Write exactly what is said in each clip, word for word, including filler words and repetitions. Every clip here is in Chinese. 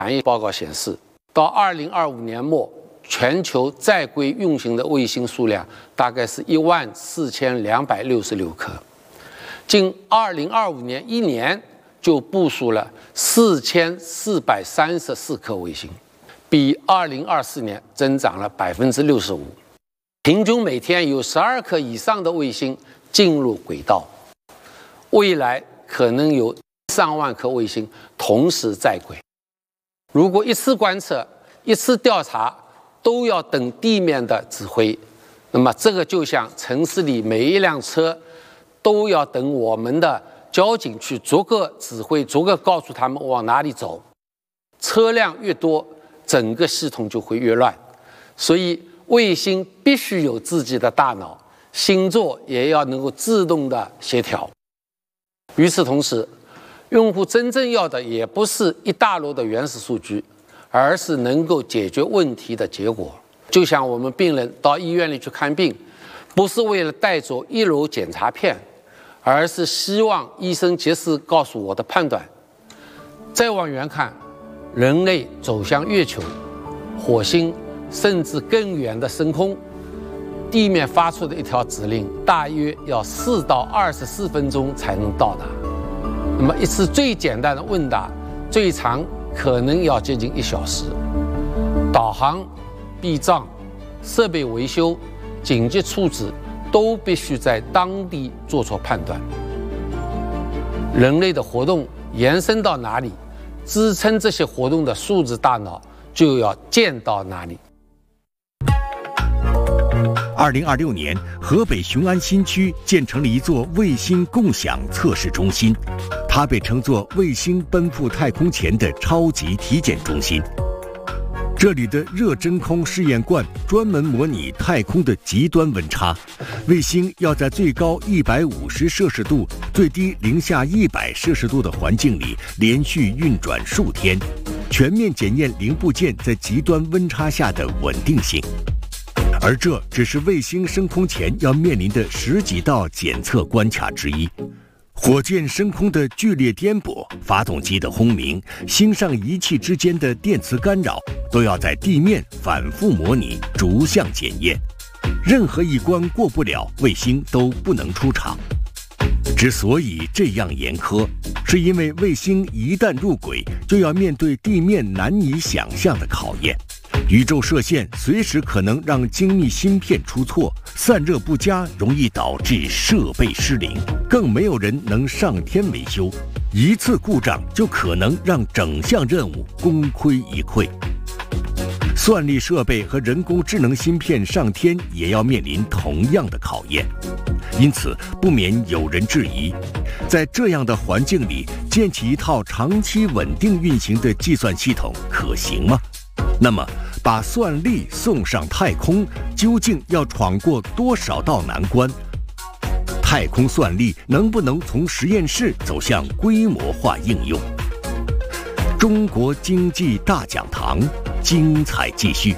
产业报告显示，到二零二五年末，全球在轨运行的卫星数量大概是一万四千两百六十六颗。仅二零二五年一年就部署了四千四百三十四颗卫星，比二零二四年增长了百分之六十五。平均每天有十二颗以上的卫星进入轨道，未来可能有上万颗卫星同时在轨。如果一次观测、一次调查都要等地面的指挥，那么这个就像城市里每一辆车都要等我们的交警去逐个指挥、逐个告诉他们往哪里走。车辆越多，整个系统就会越乱。所以卫星必须有自己的大脑，星座也要能够自动的协调。与此同时，用户真正要的也不是一大摞的原始数据，而是能够解决问题的结果。就像我们病人到医院里去看病，不是为了带走一篓检查片，而是希望医生及时告诉我的判断。再往远看，人类走向月球、火星，甚至更远的深空，地面发出的一条指令，大约要四到二十四分钟才能到达。那么一次最简单的问答，最长可能要接近一小时。导航、避障、设备维修、紧急处置都必须在当地做出判断。人类的活动延伸到哪里，支撑这些活动的数字大脑就要建到哪里。 二零二六年，河北雄安新区建成了一座卫星共享测试中心，它被称作卫星奔赴太空前的超级体检中心。这里的热真空试验罐专门模拟太空的极端温差，卫星要在最高一百五十摄氏度、最低零下一百摄氏度的环境里连续运转数天，全面检验零部件在极端温差下的稳定性。而这只是卫星升空前要面临的十几道检测关卡之一。火箭升空的剧烈颠簸、发动机的轰鸣、星上仪器之间的电磁干扰，都要在地面反复模拟、逐项检验。任何一关过不了，卫星都不能出场。之所以这样严苛，是因为卫星一旦入轨，就要面对地面难以想象的考验。宇宙射线随时可能让精密芯片出错，散热不佳容易导致设备失灵，更没有人能上天维修，一次故障就可能让整项任务功亏一篑。算力设备和人工智能芯片上天也要面临同样的考验，因此不免有人质疑，在这样的环境里建起一套长期稳定运行的计算系统可行吗？那么把算力送上太空，究竟要闯过多少道难关？太空算力能不能从实验室走向规模化应用？中国经济大讲堂，精彩继续。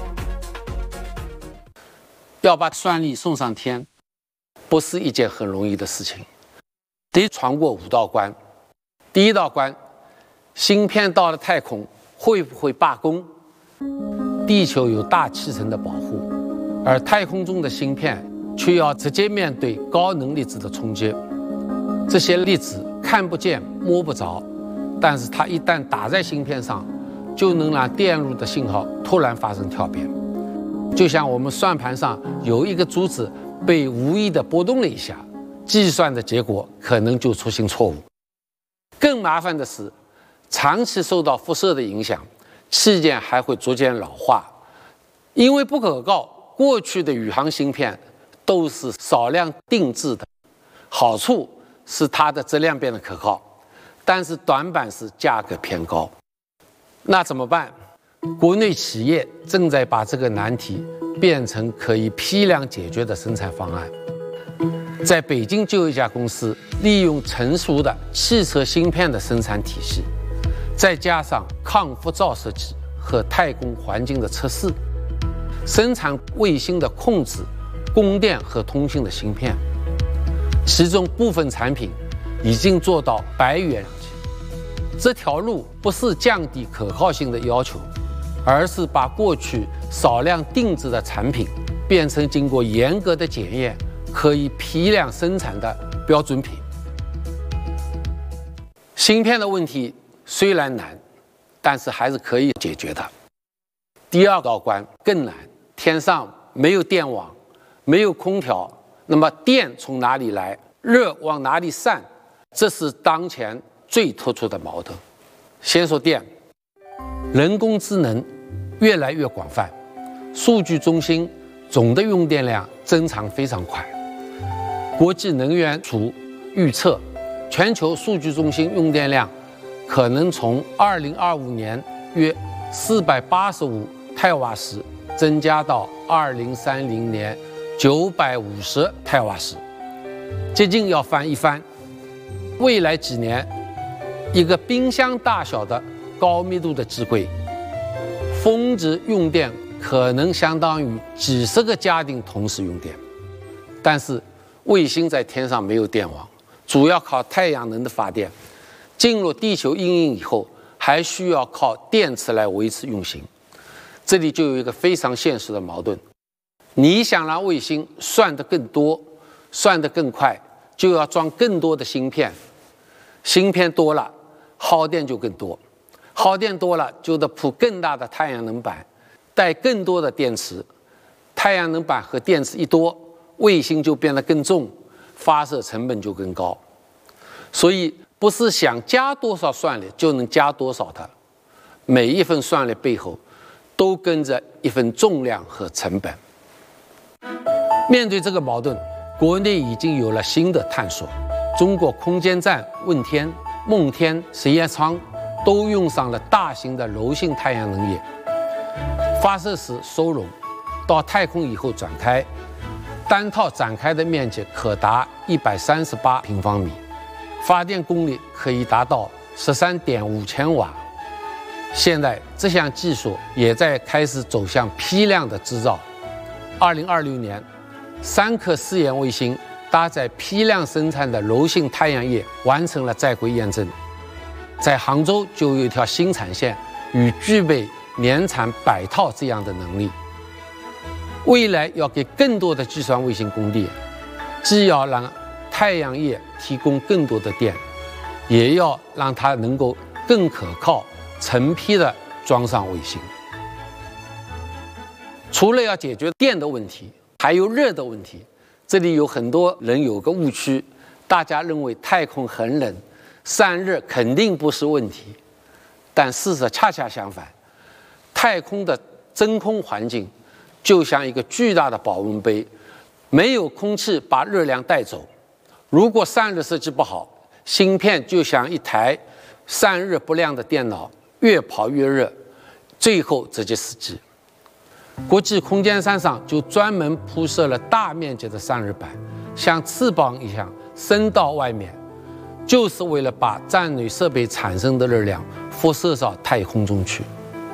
要把算力送上天，不是一件很容易的事情，得闯过五道关。第一道关，芯片到了太空会不会罢工？地球有大气层的保护，而太空中的芯片却要直接面对高能粒子的冲击。这些粒子看不见摸不着，但是它一旦打在芯片上，就能让电路的信号突然发生跳变。就像我们算盘上有一个珠子被无意的波动了一下，计算的结果可能就出现错误。更麻烦的是，长期受到辐射的影响，器件还会逐渐老化。因为不可靠，过去的宇航芯片都是少量定制的，好处是它的质量变得可靠，但是短板是价格偏高。那怎么办？国内企业正在把这个难题变成可以批量解决的生产方案。在北京就有一家公司利用成熟的汽车芯片的生产体系，再加上抗辐照设计和太空环境的测试，生产卫星的控制、供电和通信的芯片。其中部分产品已经做到百元这条路不是降低可靠性的要求，而是把过去少量定制的产品变成经过严格的检验、可以批量生产的标准品。芯片的问题虽然难，但是还是可以解决的。第二道关更难，天上没有电网，没有空调，那么电从哪里来？热往哪里散？这是当前最突出的矛盾。先说电，人工智能越来越广泛，数据中心总的用电量增长非常快。国际能源署预测，全球数据中心用电量可能从二零二五年约四百八十五太瓦时增加到二零三零年九百五十太瓦时，接近要翻一番。未来几年，一个冰箱大小的高密度的机柜，峰值用电可能相当于几十个家庭同时用电。但是卫星在天上没有电网，主要靠太阳能的发电，进入地球阴影以后，还需要靠电池来维持运行。这里就有一个非常现实的矛盾：你想让卫星算得更多、算得更快，就要装更多的芯片，芯片多了，耗电就更多，耗电多了就得铺更大的太阳能板，带更多的电池。太阳能板和电池一多，卫星就变得更重，发射成本就更高。所以不是想加多少算力就能加多少的，每一份算力背后都跟着一份重量和成本。面对这个矛盾，国内已经有了新的探索。中国空间站问天、梦天实验舱都用上了大型的柔性太阳能液，发射时收拢，到太空以后展开，单套展开的面积可达一百三十八平方米，发电功率可以达到十三点五千瓦。现在这项技术也在开始走向批量的制造。二零二六年，三颗试验卫星搭载批量生产的柔性太阳液完成了在轨验证。在杭州就有一条新产线，与具备年产百套这样的能力。未来要给更多的计算卫星供电，既要让太阳液提供更多的电，也要让它能够更可靠、成批的装上卫星。除了要解决电的问题，还有热的问题。这里有很多人有个误区，大家认为太空很冷，散热肯定不是问题。但事实恰恰相反，太空的真空环境就像一个巨大的保温杯，没有空气把热量带走。如果散热设计不好，芯片就像一台散热不良的电脑，越跑越热，最后直接死机。国际空间站上就专门铺设了大面积的散热板，像翅膀一样伸到外面，就是为了把站内设备产生的热量辐射到太空中去。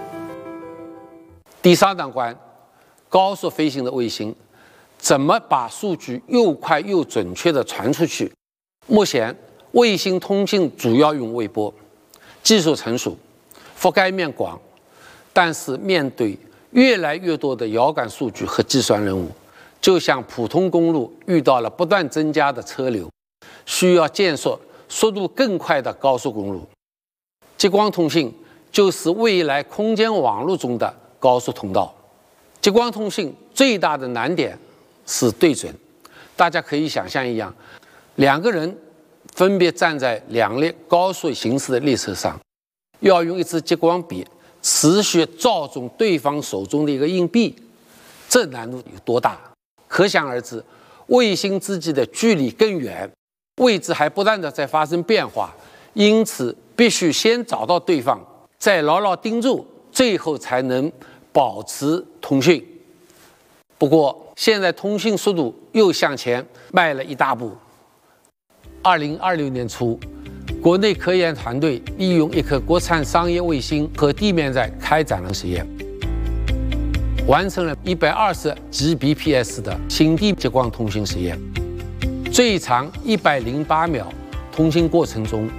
第三道关，高速飞行的卫星怎么把数据又快又准确地传出去？目前卫星通信主要用微波，技术成熟，覆盖面广，但是面对越来越多的遥感数据和计算任务，就像普通公路遇到了不断增加的车流，需要建设速度更快的高速公路。激光通信就是未来空间网络中的高速通道。激光通信最大的难点是对准，大家可以想象一样，两个人分别站在两列高速行驶的列车上，要用一支激光笔持续照中对方手中的一个硬币，这难度有多大？可想而知，卫星之间的距离更远，位置还不断的在发生变化，因此必须先找到对方，再牢牢盯住，最后才能保持通讯。不过现在通信速度又向前迈了一大步。二零二六年初，国内科研团队利用一颗国产商业卫星和地面站开展了实验，完成了一百二十 G B P S 的星地激光通信实验。最长一百零八秒通信过程中，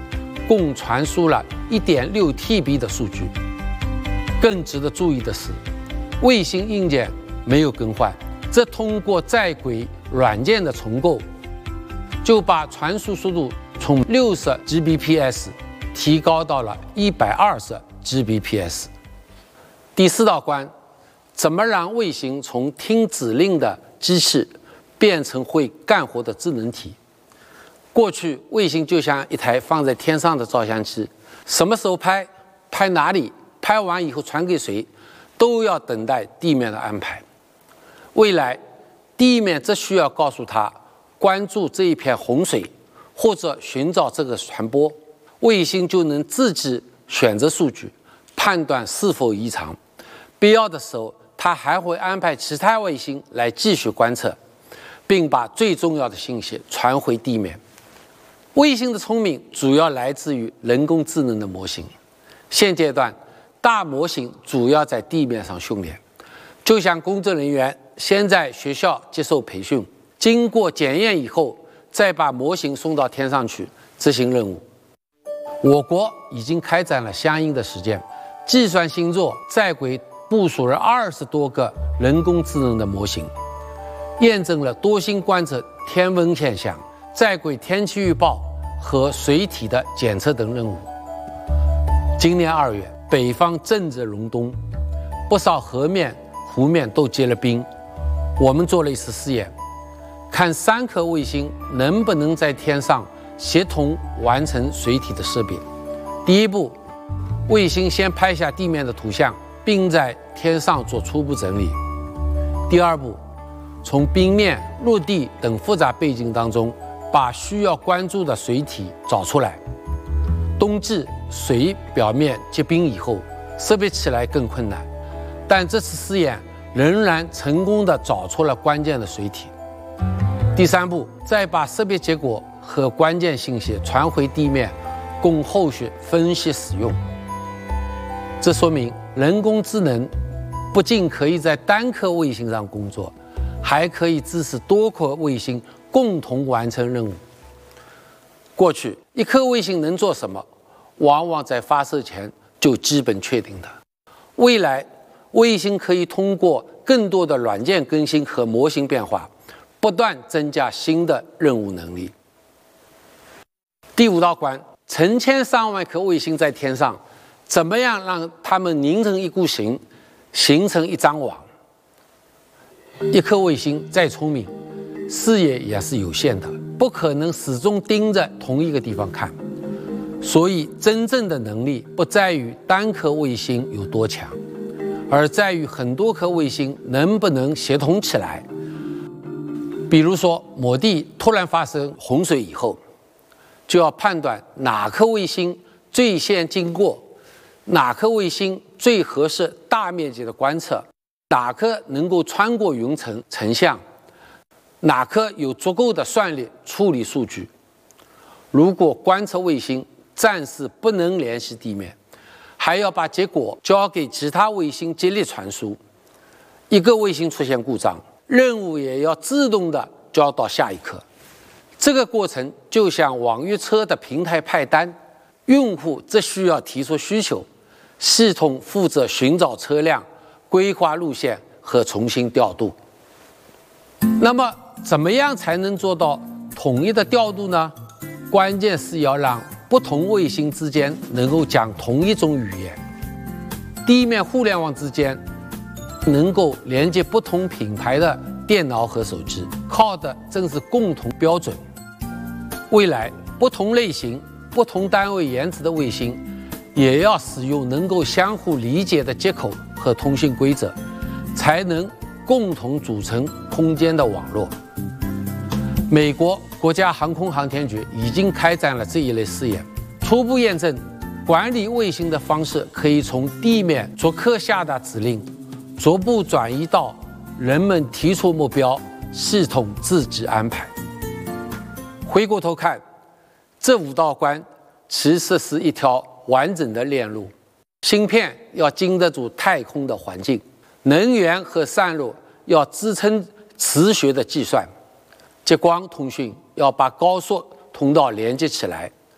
共传输了 一点六 T B 的数据。更值得注意的是，卫星硬件没有更换，这通过在轨软件的重构，就把传输速度从六十 G B P S 提高到了一百二十 G B P S。第四道关，怎么让卫星从听指令的机器变成会干活的智能体？过去，卫星就像一台放在天上的照相机，什么时候拍，拍哪里，拍完以后传给谁，都要等待地面的安排。未来，地面只需要告诉它关注这一片洪水，或者寻找这个传播，卫星就能自己选择数据，判断是否异常。必要的时候，它还会安排其他卫星来继续观测，并把最重要的信息传回地面。卫星的聪明主要来自于人工智能的模型。现阶段，大模型主要在地面上训练，就像工作人员先在学校接受培训，经过检验以后，再把模型送到天上去执行任务。我国已经开展了相应的实践，计算星座在轨部署了二十多个人工智能的模型，验证了多星观测天文现象、在轨天气预报和水体的检测等任务。今年二月，北方正值隆冬，不少河面、湖面都结了冰。我们做了一次试验，看三颗卫星能不能在天上协同完成水体的识别。第一步，卫星先拍下地面的图像，并在天上做初步整理。第二步，从冰面、陆地等复杂背景当中，把需要关注的水体找出来。冬季水表面结冰以后，识别起来更困难，但这次试验仍然成功地找出了关键的水体。第三步，再把识别结果和关键信息传回地面，供后续分析使用。这说明人工智能不仅可以在单颗卫星上工作，还可以支持多颗卫星共同完成任务。过去，一颗卫星能做什么，往往在发射前就基本确定的。未来，卫星可以通过更多的软件更新和模型变化，不断增加新的任务能力。第五道关，成千上万颗卫星在天上，怎么样让它们拧成一股绳，形成一张网？一颗卫星再聪明，视野也是有限的，不可能始终盯着同一个地方看。所以，真正的能力不在于单颗卫星有多强，而在于很多颗卫星能不能协同起来。比如说，某地突然发生洪水以后，就要判断哪颗卫星最先经过，哪颗卫星最合适大面积的观测，哪颗能够穿过云层成像，哪颗有足够的算力处理数据。如果观测卫星暂时不能联系地面，还要把结果交给其他卫星接力传输。一个卫星出现故障，任务也要自动的交到下一颗。这个过程就像网约车的平台派单，用户只需要提出需求，系统负责寻找车辆、规划路线和重新调度。那么，怎么样才能做到统一的调度呢？关键是要让不同卫星之间能够讲同一种语言，地面互联网之间能够连接不同品牌的电脑和手机，靠的正是共同标准。未来，不同类型、不同单位颜值的卫星也要使用能够相互理解的接口和通信规则，才能共同组成空间的网络。美国国家航空航天局已经开展了这一类试验，初步验证管理卫星的方式可以从地面逐颗下达指令，逐步转移到人们提出目标，系统自己安排。回过头看，这五道关其实是一条完整的链路。芯片要经得住太空的环境，能源和散热要支撑磁学的计算，激光通讯要把高速通道连接起来，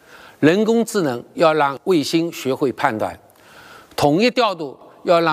人工智能要让卫星学会判断，统一调度要让